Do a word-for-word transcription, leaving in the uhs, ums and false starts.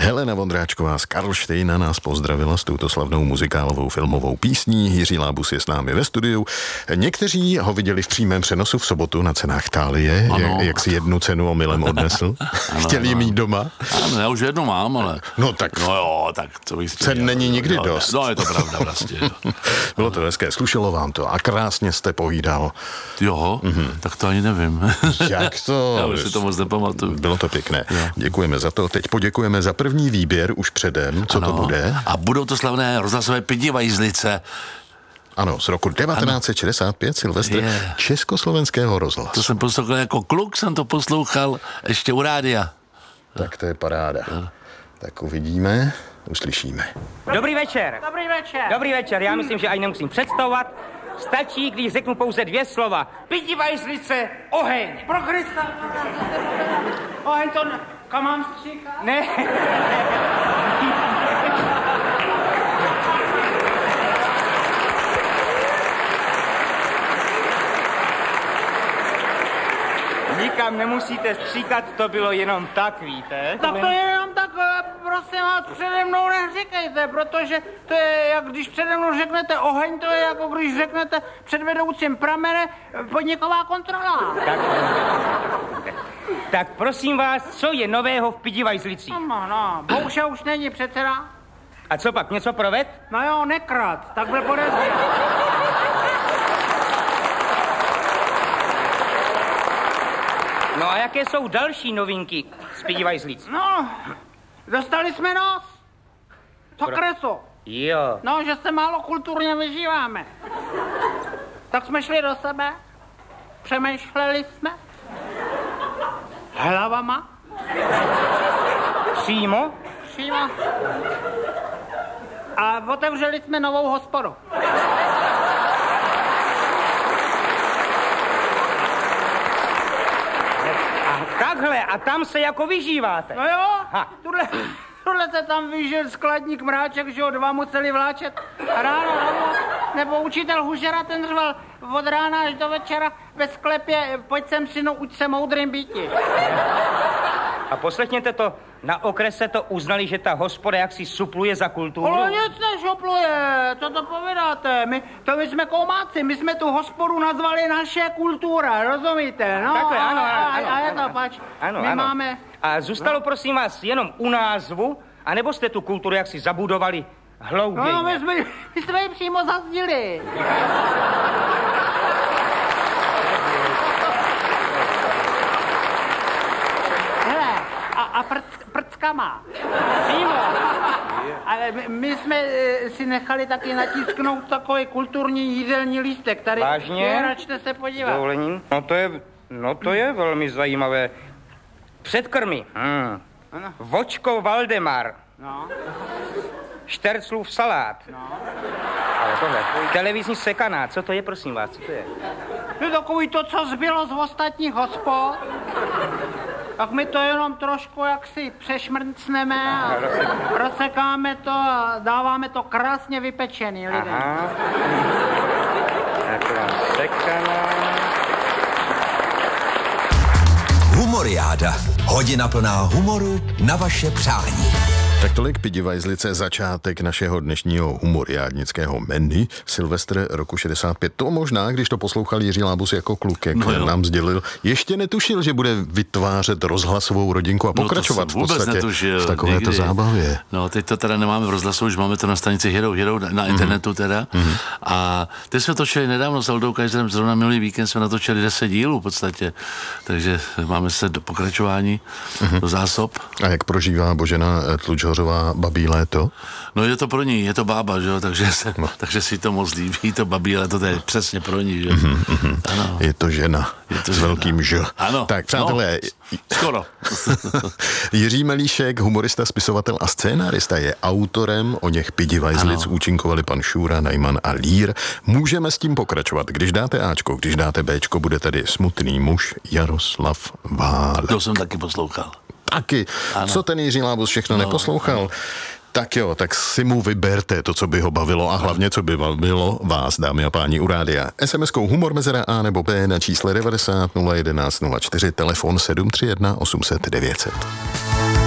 Helena Vondráčková z Karlštejna nás pozdravila s touto slavnou muzikálovou filmovou písní. Jiří Lábus je s námi ve studiu. Někteří ho viděli v přímém přenosu v sobotu na cenách Thálie, jak, jak si jednu cenu omylem odnesl. Ano, Chtěli ano. mít doma. Ano, já už jednu mám, ale... No tak... No jo, tak co bych Cen dělal, není nikdy no, dost. No, je to pravda vlastně. Bylo to hezké, slušelo vám to a krásně jste povídal. Jo, mm-hmm. tak to ani nevím. Jak to? Já už si to moc nepamatuju. Bylo to pěkné. Jo. Děkujeme za to. Teď poděkujeme za první výběr už předem. Co ano. to bude? A budou to slavné rozhlasové Pidivajzlice. Ano, z roku devatenáct set šedesát pět, Silvestr Je. Československého rozhlasu. To jsem poslouchal jako kluk, jsem to poslouchal ještě u rádia. Tak to je paráda. Tak uvidíme, uslyšíme. Dobrý večer. Dobrý večer. Dobrý večer, já myslím, že ani nemusím představovat. Stačí, když řeknu pouze dvě slova. Pidivajzlice, oheň. Pro Krista. Oheň to... Ne... Kam mám stříkat? Ne. Nikam nemusíte stříkat, to bylo jenom tak, víte? Tak to je jenom tak, prosím vás, přede mnou neříkejte, protože to je, jak když přede mnou řeknete oheň, to je jako když řeknete před vedoucím pramene podniková kontrola. Tak, tak prosím vás, co je nového v Pidivajzlicích? No, no, Bouša už není předseda. A co pak, něco proved? No jo, nekrát, tak byl podezřelý. No a jaké jsou další novinky z Pidivajzlic? No, dostali jsme nos. To Pro- kreso. Jo. No, že se málo kulturně vyžíváme. Tak jsme šli do sebe, přemýšleli jsme hlavama, Přímo? přímo, a otevřeli jsme novou hospodu. A takhle, a tam se jako vyžíváte. No jo, Ha. tuhle, tuhle se tam vyžil skladník Mráček, že ho dva museli vláčet ráno, ráno, nebo učitel Hužera, ten řval od rána až do večera ve sklepě, pojď sem synu, uč se moudrým býti. A poslechněte to, na okrese to uznali, že ta hospoda jaksi supluje za kulturu. Ale nic nešopluje, co to povídáte? My, to my jsme koumáci, my jsme tu hospodu nazvali naše kultura, rozumíte? No, Takhle, ano, a, ano, a, ano, a je ano, to pač, ano, my ano. máme... A zůstalo, prosím vás, jenom u názvu, anebo jste tu kulturu jaksi zabudovali hlouběji? No, my jsme, my jsme ji přímo zazdili. Hele, a, a prc, prckama. Přímo. Ale my, my jsme e, si nechali taky natisknout takový kulturní jídelní lístek. Tady Vážně? je, račte se S podívat. dovolením? No to je, no to je velmi zajímavé. Předkrmy. Hmm. Ano. Vočko Valdemar. No, Šterclův salát. no. Ale tohle. Televizní sekaná. Co to je, prosím vás? Co to je? No takový to, co zbylo z ostatních hospod. Tak my to jenom trošku jaksi přešmrcneme a rozsekáme to a dáváme to krásně vypečený lidem. Aha. Taková sekaná. Humoriáda. Hodina plná humoru na vaše přání. Tak tolik Pidivajzlice, začátek našeho dnešního humoriádnického menu. Silvestr roku šedesát pět. To možná, když to poslouchal Jiří Lábus jako kluk, jak No nám sdělil, ještě netušil, že bude vytvářet rozhlasovou rodinku a pokračovat no to jsem v podstatě netušil, v takovéto nikdy. zábavě. No, teď to teda nemáme v rozhlasu, už máme to na stanici Hero Hero, na internetu teda. Mm-hmm. A teď jsme točili nedávno s Aldou Kajzerem, zrovna minulý víkend jsme natočili deset dílů v podstatě. Takže máme se do pokračování, mm-hmm. do zásob. A jak prožívá Božena Tlučhořová babí léto? No je to pro ní, je to bába, že jo, takže, se, no. takže si to moc líbí, to babí léto, to je přesně pro ní, že? Mm-hmm, mm-hmm. Ano. Je to žena Je to s žena. velkým Ž. Ano. Tak přátelé, No, skoro. Jiří Melíšek, humorista, spisovatel a scénárista, je autorem o něch Pidivajzlic, účinkovali pan Šůra, Najman a Lír. Můžeme s tím pokračovat. Když dáte Ačko, když dáte Bčko, bude tady smutný muž Jaroslav Válek. To jsem taky poslouchal. Taky. Ano. Co ten Jiří Lábus všechno no, neposlouchal? No. Tak jo, tak si mu vyberte to, co by ho bavilo a hlavně, co by bavilo vás, dámy a páni, u rádia. es em eskou humor mezera A nebo B na čísle devadesát nula jedenáct nula čtyři, telefon sedm tři jedna osm set devět set.